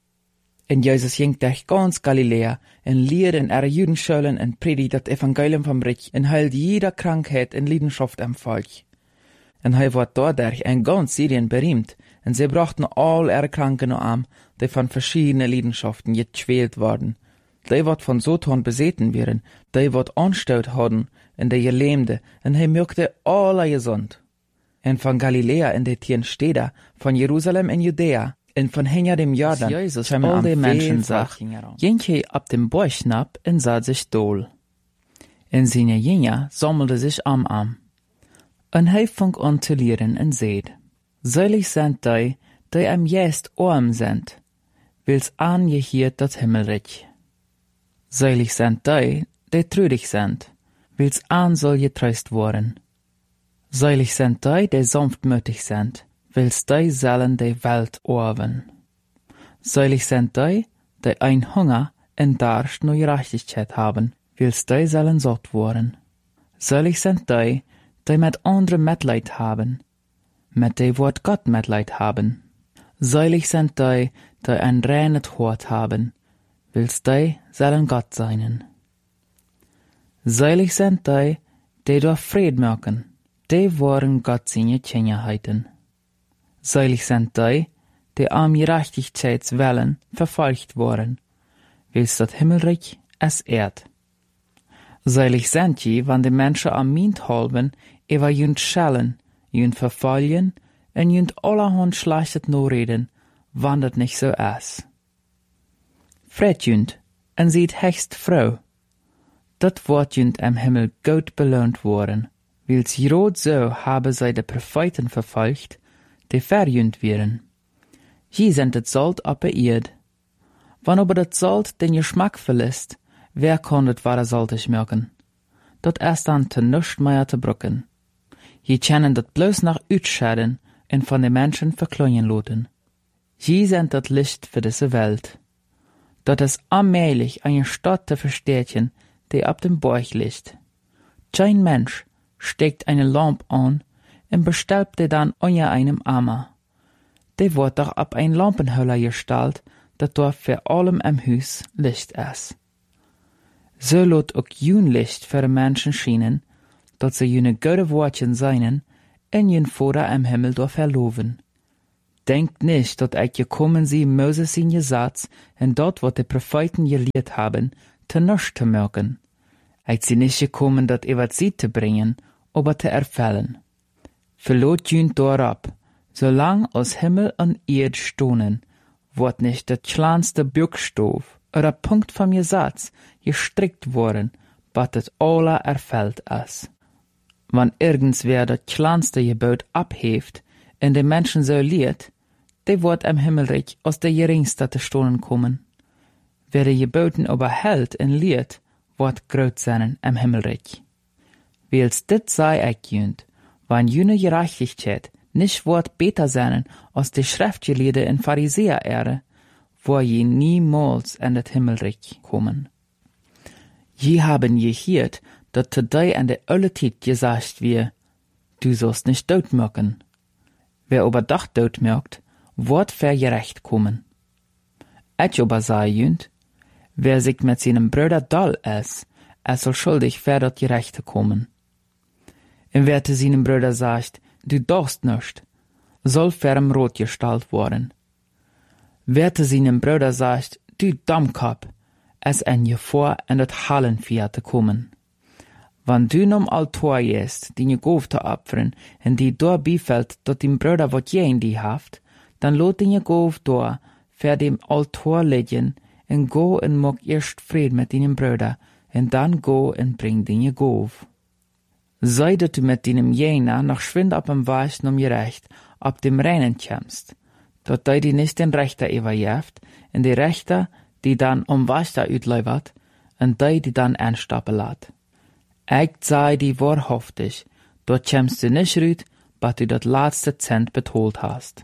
En Jesus ging durch ganz Galiläa, en leerde in ihre Judenschulen en predigt dat Evangelium vom Reich, en heilt jeder Krankheit en Leidenschaft am Volk. En hij wordt dadurch in ganz Syrien berühmt, en sie brachten all ihre Kranken arm, die von verschiedenen Leidenschaften gequält worden. Die wat von Soton beseten wären, die wat anstaut hadden, en die Gelähmte, en hij möchte alle gesund. En von Galiläa in de 10 Städte, von Jerusalem in Judäa, en von hinter dem Jordan, Jesus all die Menschen sag, ging hij ab dem Borchnab en sah sich dohl. En seine Jünger sammelte sich am. En hij fang an te leren en seht, selig sind die am jest arm sind, wils angehiert dat Himmelreich. Selig sind die trüdig sind, wils an soll getröst worden. Selig sind die sanftmütig sind, wils die sollen die Welt erben. Selig sind die ein Hunger en Durst nach Gerechtigkeit haben, wils die sollen satt worden. Selig sind die mit anderen Mitleid haben, mit die wird Gott Mitleid haben. Selig sind die ein reines Hort haben, wils die sollen Gott seinen. Selig sind die durch Fried mögen, die wollen Gott seine Kinder heiten. Selig sind die am Gerechtigkeitswillen verfolgt worden, wils das Himmelreich es ehrt. Selig sind die, wann die Menschen am Mind halben, über jünd schellen, jünd verfolgen, en jünd allerhand schlechtet no reden, wann das nicht so ist. Fred jünd, en sieht hecht Frau. Dat wordt jünd am Himmel gut belohnt worden, wils rot so habe sei de Propheten verfolgt, die verjünd wären. Je sind het Salt op der Erd. Wann aber dat Salt den Geschmack verlässt, wer kann das wahre saltig merken? Dat erst dann te nuscht mehr te brucken. Je kennen dat bloß nach Utschäden en von den Menschen verkleinen loten. Je sind dat Licht für diese Welt. Dat ist allmählich eine Stadt te verstärken, die ab dem Borg liegt. Kein Mensch steckt eine Lampe an und bestellt die dann unter einem Eimer. Die wird doch ab ein Lampenhöller gestellt, dat dort für allem am Haus Licht ist. So lot auch jün Licht für den Menschen schienen, dat ze jene gode woordjen seien en jen Vader am Himmel door verloven. Denkt nicht, dat ik gekommen sie Moses in je Satz en dat wat de Propheten geleerd haben, te nisch te merken. Ik sie nicht gekommen, dat wat sie te bringen, aber te erfüllen. Verlot jünt dorab, solang aus Himmel und Erd stonen, wordt nicht der kleinste Buchstabe oder Punkt vom Gesetz gestrickt worden, wat het alle erfüllt is. Wann irgendwer das kleinste Gebot abheeft en de Menschen so lehrt, der wird am Himmelreich aus der geringste te stonen kommen. Wer de Geboten aber hält en lehrt, wird groot sein am Himmelreich. Weils dit sei ich jünt, wann jüne Gerechtigkeit nicht wird besser sein als die Schriftgelehrte in Pharisäer-Ehre, wo je niemals in das Himmelreich kommen. Je haben gehört, dat today an der alle Zeit gesagt wird, du sollst nicht doodmerken. Wer aber doch doodmerkt, wird vergerecht kommen. Ich aber sei jünt, wer sich mit seinem Bruder doll ist, soll schuldig für das Gerechte kommen. Und wer zu seinem Bruder sagt, du darfst nicht, soll für ihm rot gestellt worden. Wer zu seinem Bruder sagt, du Dummkopf, en je vor in das Hallenfeuer zu kommen. Wann du nom Altar gehst, die je Gauf te opfern, en die dort befällt, dat dem Bruder wat je in die haft, dann lot die je Gauf dort, für dem Altar liegen, en go en mok erst Fried mit deinem Bruder, en dann go en bring die je Gauf. Sei dat du mit deinem Jener noch schwind ab dem Weichen um je Recht, ab dem Reinen kämst, dat die nicht den Rechter überjeft, en die Rechter, die dann Weichter uitlevert, en die dann einstappen laat. Ich sei die wahrhaftig, dort kämst du nicht rüt, bis du das letzte Cent betalt hast.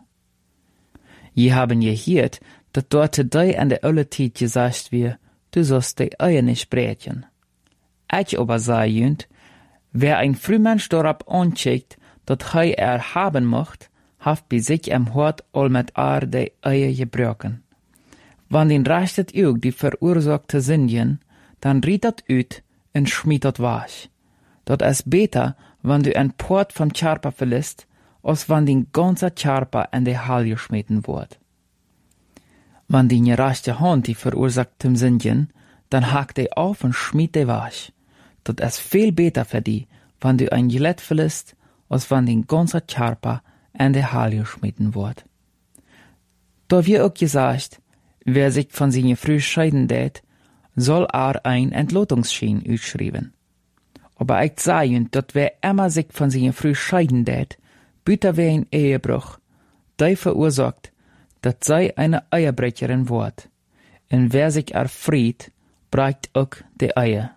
Je haben gehört, dat dort today an der alle Zeit gesagt wird, du sollst die Eier nicht brechen. Ich aber sei jünt, wer ein Frühmensch darauf ancheckt, dat haben mocht, haft bei sich am Hort all mit die Eier gebrochen. Wann den rechtet ook die verursachte Sündchen, dann riet dat uit en schmied dat wasch. Dat is beter, wann du ein Port von Charpa verlässt, als wann den ganze Charpa in die Hall geschmieden wird. Wann die gerechte Hand die verursachte Sündchen, dann hakt die auf und schmied die wasch. Dat is viel beter für die, wann du ein Gillett verlässt, als wann den ganze Charpa in die Hall geschmieden wird. Da wird auch gesagt, wer sich von seiner Früh scheiden tät, soll ein Entlotungsschein ausschreiben. Aber ich sage, dat wer immer sich von seiner Früh scheiden tät, büter wer ein Ehebruch, der verursacht, dat sei eine Eierbrecherin wird. Und wer sich erfried, brecht auch die Eier.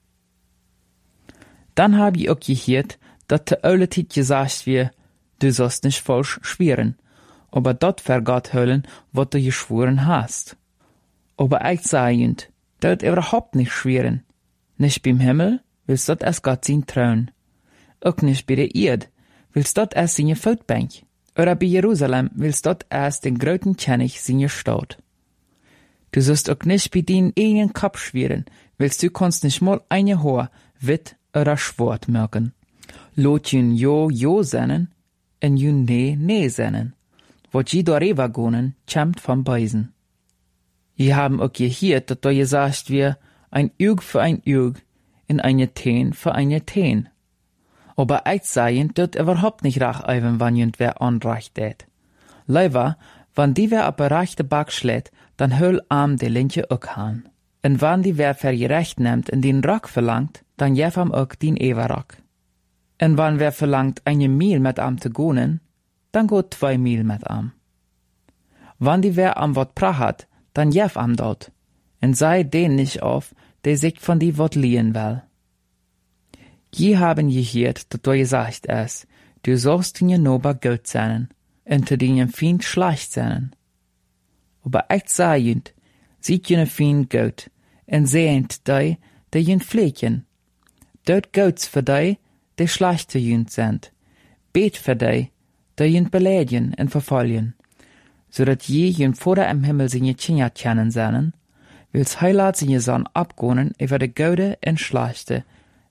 Dann hab ich auch gehört, dat de alle Zeit gesagt wird, du sollst nicht falsch schwören, aber dat vergat höllen, wat du geschworen hast. Aber ich sage, dat überhaupt nicht schwören. Nicht beim Himmel, willst dat es Gott sein Thron. Auch nicht bei der Erde, willst dat es seine Feldbank. Oder bei Jerusalem, willst dat es den großen König seine Stadt. Du sollst auch nicht bei deinen eigenen Kopf schwören, willst du kannst nicht mal eine Haar, wit oder schwart merken. Lot jün jo sennen, en jün nee sennen. Wat je darüber gonen, kämmt vom Beisen. Je haben auch gehört, dat da gesagt wird, ein Auge für ein Auge, in eine Teen für eine Teen. Aber ich sage, dat überhaupt nicht rach eiven, wann jünd wer anrecht tät. Leider, wann die wer ab rechte Back schlägt, dann höll am de linke auch han. Und wann die wer vergerecht nimmt und den Rock verlangt, dann jef am auch den Everrock. Und wann wer verlangt, eine Mil mit am zu gonen, dann geht 2 Mil mit am. Wann die wer am Wort prahat, dann jef am dort, und sei den nicht auf, der sich von die Wort liehen will. Je haben gehört, dat du gesagt es, du sollst in je Nober gut sein, und zu deinem Feind schlecht sein. Aber ich sage jünd, sieht jene Feind gut, und sehend die jünd pflegen. Dort guts für die schlecht zu jünd sind. Bet für die jünd beleidigen und verfolgen, so dat je jünd Vater im Himmel seine Kinder kennen sollen, wills heilat seine Sohn abgonen über de Gode und Schlechte,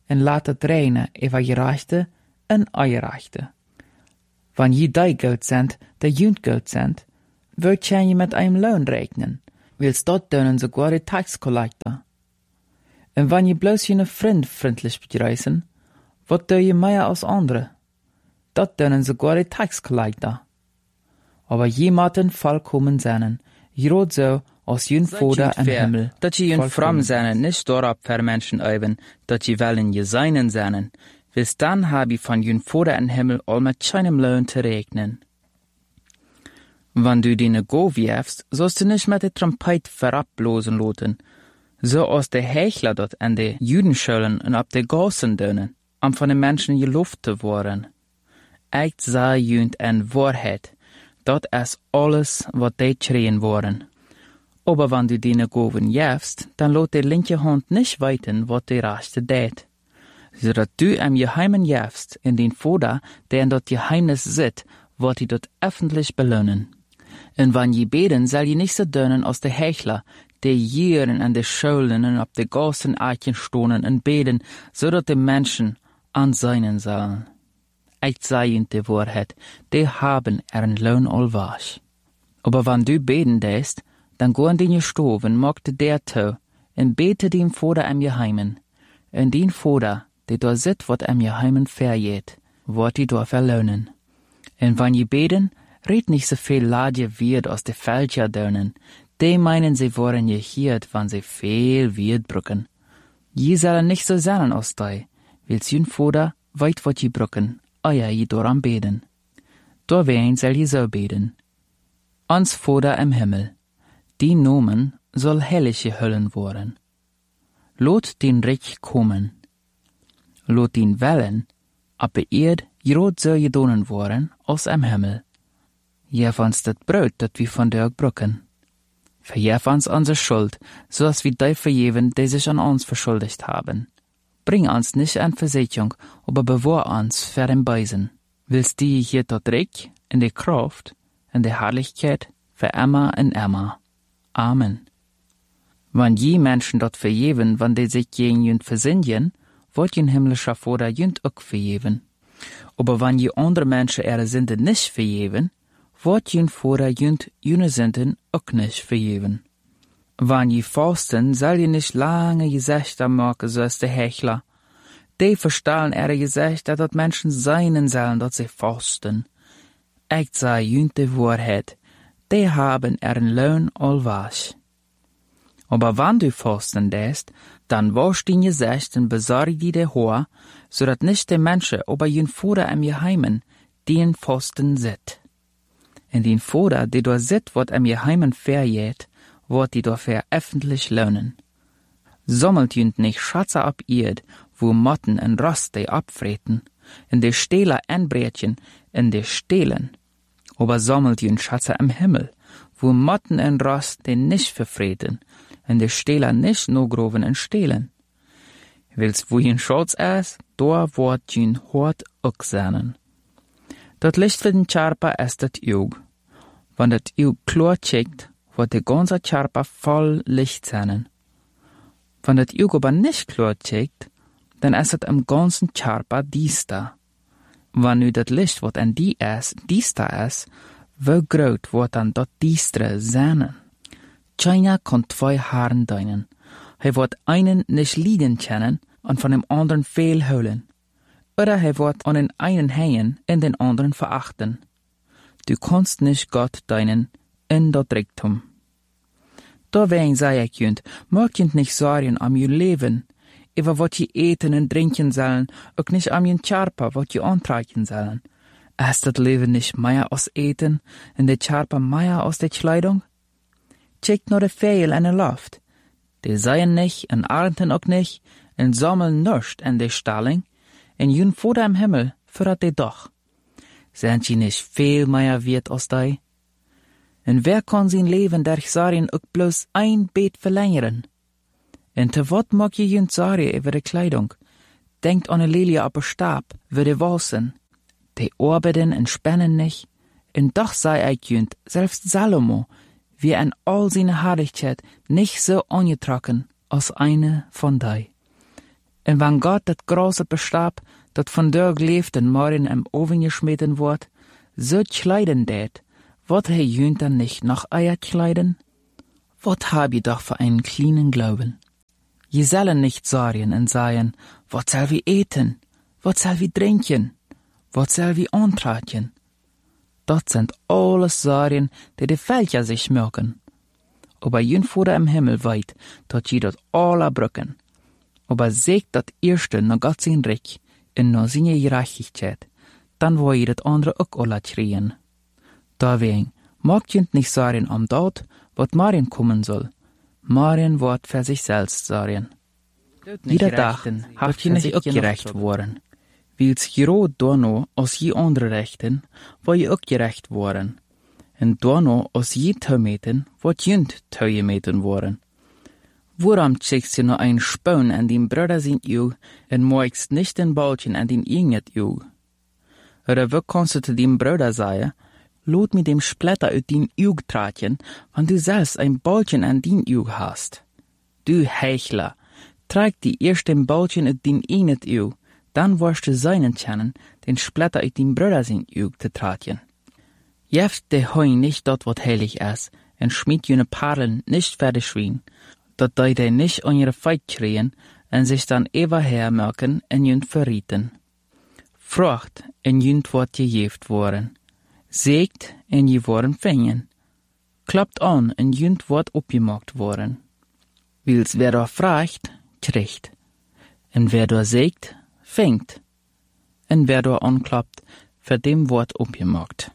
en laat het regnen over je rechte en ongerechte. Wanneer je die Geld zendt, der junt Geld zendt, wird je met einem Lohn rechnen, willst dort dönen sogar die Taxkollektor. En wanneer je bloß je Freund freundlich begreißen, wat doe je mehr als andere? Dat dönen sogar die Taxkollektor. Aber je maten vollkommen seinen, jrot so als jün Vader im Himmel. Dat je jün fromm seinen, nicht dorab für Menschen eiben, dat je wollen je seinen seinen, willst dann hab je von jün Vader im Himmel all mit keinem Lohn zu rechnen. Wann du die Go wirfst, sollst du nicht mit der Trompet verablosen loten, so als der Hechler dort an de Judenschulen und ab de Gassen dönen, am von den Menschen gelobt zu worden. Echt sei jünt en Wahrheit, dat is alles wat die schreien worden. Aber wenn du die Goven jefst, dann lot die linke Hand nicht weiten, wat die rechte deed. Zodat du im Geheimen jefst, in den Vader, der in dat Geheimnis sit, wat die dort öffentlich belohnen. Und wenn je beten, soll je nicht so dönen als de Hechler, die jieren an de Schulen und ab de Gassen Eichen stonen und beten, zodat die Menschen an seinen sollen. Echt sei ihnen die Wahrheit, die haben ihren Lohn allwasch. Aber wenn du beten dest, dann go an den Stoven, magte der to, und bete dem Vater am Geheimen. Und den Vater, der da sit, wat am Geheimen verjeht, wat die da verlohnen. Und wenn je beten, red nicht so viel Ladje wird aus de Fälscher dönen, die meinen, sie wollen je hiert, wann sie viel wird brücken. Je sollen nicht so sein aus dei, willst jün Vater weit wat je brücken, euer je doran beten. Da wen soll je so beten. Ans Vater im Himmel, die Nomen soll hellige Hüllen worden. Lot den Reich kommen. Lot den Wellen, ab der Erd jrot so gedonen worden, aus am Himmel. Jef uns dat Brot, dat wir von der brücken. Verjef uns unsere Schuld, so als wir die verjeven, die sich an uns verschuldigt haben. Bring uns nicht an Versicherung, aber bewahr uns für den Beisen. Willst die hier dort Reich, in der Kraft, in der Herrlichkeit, für immer und immer. Amen. Wann je Menschen dort verjeven, wann die sich gegen jünd versinnjen, wird jün himmlischer Vater jünd auch verjeven. Aber wann je andere Menschen ihre Sünden nicht verjeven, wird jün Vater jünd jüne Sünden auch nicht verjeven. Wann je fasten, soll je nicht lange Gesichter machen, so als der Hechler. Die verstehen ihre Gesichter, dass Menschen seinen sollen, dass sie fasten. Echt sei jünd die Wahrheit, die haben ihren Lohn allwasch. Aber wenn du fasten dest, dann wasch dein Gesicht und besorg dir die Haar, so dass nicht die Menschen, aber jün Vater im Geheimen, die in Fasten sit. Und den Vater, die da sit, wat im Geheimen verjeht, wird die dafür öffentlich lohnen. Sammelt jünd nicht Schatze ab Erd, wo Motten und Rost die abfreten, in de Stehler Anbrätchen, in de Stehlen. Aber sammelt jünd Schatze im Himmel, wo Motten und Rost die nicht verfreten, in de Stehler nicht no groven und stehlen. Willst wo jünd Schatz ist, da wird jünd Hort auch seinen. Dat Licht für den Charpa ist dat Jug. Wenn dat Jug klar checkt, wird der ganze Charpa voll Licht sein. Wenn das Jug aber nicht klar checkt, dann ist es im ganzen Charpa diester. Wenn nu das Licht, was an die ist, diester ist, wie groß wird dann das diestere sein? Keiner kann zwei Haaren deinen. Er wird einen nicht lieben kennen und von dem anderen viel holen. Oder er wird an den einen hängen und den anderen verachten. Du kannst nicht Gott deinen in dat Reichtum. Daarbij zei ik jünd, mag je nicht sorgen am je Leben, über wat je eten und trinken sollen, auch nicht am je Charpa, wat je antreiben sollen. Ist das Leben nicht mehr aus Eten und der Charpa mehr aus der Kleidung? Check nur de Vögel in der Luft. Die seien nicht und ernten auch nicht und sammeln nichts in der Stalling und jün Vater im Himmel führt die doch. Sind sie nicht viel mehr wert als die? Und wer kann sein Leben durch Sarien auch bloß ein Bett verlängern? Und zu wat mag je jünd Sarie über die Kleidung? Denkt an eine Lilie ab Stab, würde wasen. Die arbeiten und spannen nicht. Und doch sei ich jünd, selbst Salomo, wie in all seine Herrlichkeit nicht so angetragen als eine von die. En wann Gott dat große bestab, dat van deur leeft en morgen im Oven geschmeten wordt, so kleiden det, wat he jünt dan nicht noch eier kleiden? Wat hab je doch für einen kleinen Glauben? Je sollen nicht sorgen und sagen, wat soll wir eten? Wat soll wir trinken? Wat soll wir antragen? Dat sind alles Sorgen, die de Völker sich merken. Aber jün Vater im Himmel weit, dat je dat alle brücken. Aber sägt dat erste nach Gott sein Reich und nach seine Gerechtigkeit, dann wo je dat andere auch alle kriegen. Deswegen, mag jünt nicht sorgen am dat, wat morgen kommen soll. Morgen wird für sich selbst sorgen. Jeder Tag habt je nicht auch gerecht worden. Wils groot dono als je andere rechten, wo je ook gerecht worden. En dono als je tuimeten, wat jünt tuimeten worden. Waarom schickst je noch ein Spaun an den Bruder sind ju, en moigst nicht den Ballchen an den inget ju? Oder wo kannst du zu dem Bruder sagen, lot mir dem Splitter uit den Jug traten, wann du selbst ein Ballchen an den Jug hast. Du Heuchler, trag die erst den Ballchen uit den inget Jug, dann wirst du seinen kennen, den Splitter uit den Bruder sind Jug zu traten. Jeft de Heun nicht dort, wat heilig ist, en schmied jene Perlen nicht fertig schwien, dat die nicht an ihre Feit kriegen en sich dann ewer hermerken en jünt verrieten. Frucht en jünt wordt gejeft worden. Sägt en je worden fingen. Klappt an en jünt wordt opgemaakt worden. Wils wer da fragt, kriegt. En wer da sägt, fängt. En wer da anklappt, für dem wordt opgemaakt.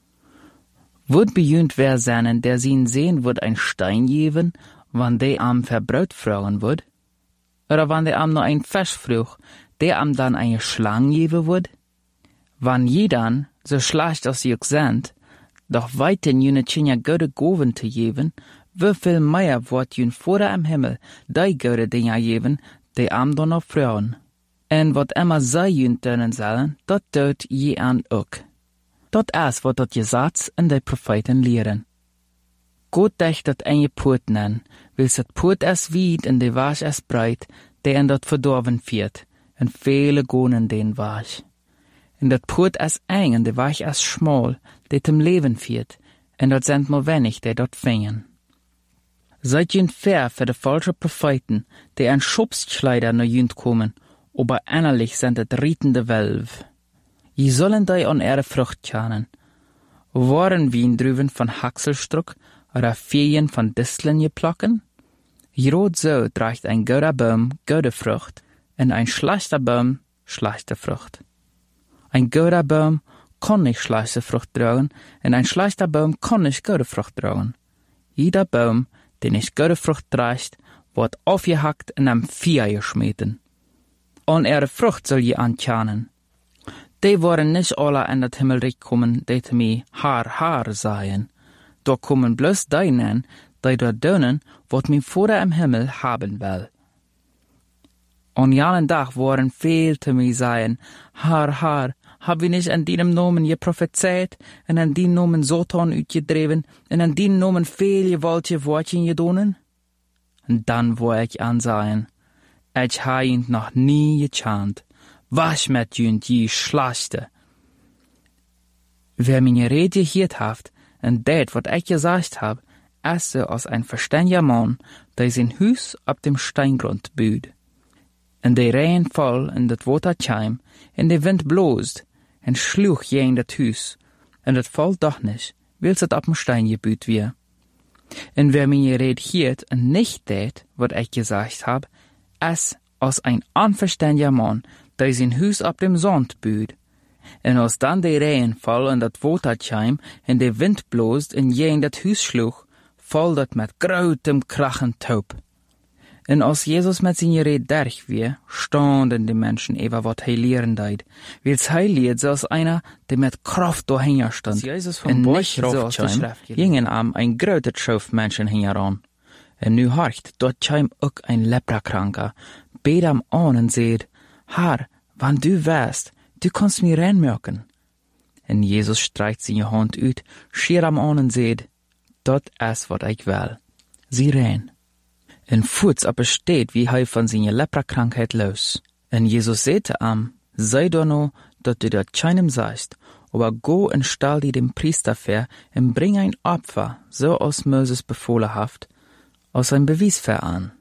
Wurd bejünt wer seinen, der sin sehen wird ein Stein geben, wann der am verbrot fragen wird? Oder wann der am noch ein Fisch fruch, der am dann eine Schlange geben wird? Wann je dann, so schlecht als sie auch sind, doch weiten jene Tschinja gute Goven zu geben, wie viel mehr wird jün Vater im Himmel die gute Dinge geben, die am dann noch fragen. En wat immer sei jün tönen sollen, dat tut je an auch. Dat is wat dat je Satz en de Propheten lehren. Gott dächt dat ein Put nen, wils dat Put es weit en de Wasch es breit, de en dat verdorven viert, en viele gonen den Wasch. En dat Put es eng en de Wasch es schmal, de zum Leben viert, en dat sind nur wenig, de dat fingen. Seid jünt fair für de falsche Propheten, de en Schubskleider no jünt kommen, aber innerlich sind het rietende Wölf. Je sollen die an ihre Frucht kennen. Waren Wiendruven von Haxelstruck oder Feen von Disteln geplocken? Jrot so trägt ein guter Baum gute Frucht, und ein schlechter Baum schlechte Frucht. Ein guter Baum kann nicht schlechte Frucht tragen, und ein schlechter Baum kann nicht gute Frucht tragen. Jeder Baum, der nicht gute Frucht trägt, wird aufgehackt und am Feuer geschmeten. An ihre Frucht soll je ankennen. Die waren nicht alle in das Himmelreich kommen, die zu mir Haar seien. Da kommen bloß die nen, die dort dönen, wat mein Vater im Himmel haben will. An jenen Tag waren viel zu mir seien, Haar, hab ich nicht in deinem Namen geprophezeit, und in deinem Namen Satan uitgedreven, und in deinem Namen viel gewaltige Wortchen gedonen? Und dann wo ich ansahen, ich ha ihn noch nie gechant. Was met jünt die Schlachte? Wer meine Rede gehört haft, und det, wat ich gesagt hab, ist so als ein verständiger Mann, der sein Hus ab dem Steingrund büht. Und der Regen voll in dat Wasser kam, und der Wind blost, und schlug je in dat Hus, und dat fällt doch nicht, wils het ab dem Stein gebüht wir. Und wer meine Rede hört und nicht det, wat ich gesagt hab, ist als ein unverständiger Mann, der sein Hus ab dem Sand büht. Und als dann der Regen fall und dat Wasser kam, und der Wind blost und je in dat Hus schlug, fall dat mit grautem Krachen taub. Und als Jesus mit seiner Rede durch war, standen die Menschen über wat lehren deid, wils leert so als einer, der mit Kraft dahinter stand. Jesus vom Bauch raufkam, gingen am ein grötet Schauf Menschen hingeran. Und nu horcht, dort kam auch ein Leprakranker, bet am an und seht, Herr, wann du wärst, du kannst mir reinmerken. Und Jesus streicht seine Hand uit, schier am an und seht, dort ist, wat ich will. Sie rein. Und fuß aber steht, wie er von seiner Leprakrankheit los. En Jesus sagte am, sei doch no, dat du dat keinem sagst, aber go und stell die dem Priester ver und bring ein Opfer, so als Moses befohlen haft, als ein Beweis ver an.